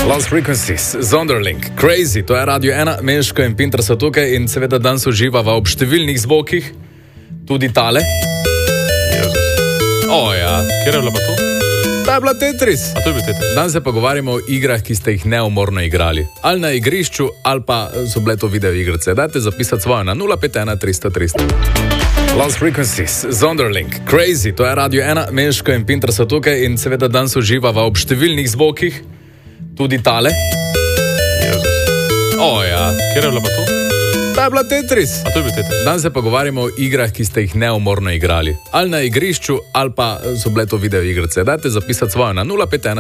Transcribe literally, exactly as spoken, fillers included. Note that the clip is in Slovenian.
Lost Frequencies, Zonderling, Crazy, to je Radio ena, Meško in Pinter so tukaj in seveda danes uživava ob številnih zvokih, tudi tale. Jezus. O ja, Kjer je bila pa to? ta je bila Tetris. A to je bil Tetris? Danes se pogovarjamo o igrah, ki ste jih neumorno igrali. Ali na igrišču, ali pa so bile to video igrice. Dajte zapisati svojo na nula pet ena tristo tristo. Lost Frequencies, Zonderling, Crazy, to je Radio ena, Meško in Pinter so tukaj in seveda danes uživava ob številnih zvokih, tudi tale. Jezus. O ja, Kjer je bila pa to? ta je bila Tetris. A to je bil Tetris? Danes se pogovarjamo o igrah, ki ste jih neumorno igrali. Ali na igrišču, ali pa so bile to video igrice. Dajte zapisati svojo na nula pet ena